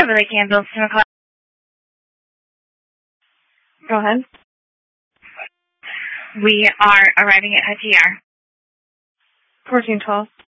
Beverly Campbell, Go ahead. we are arriving at ITR. 1412.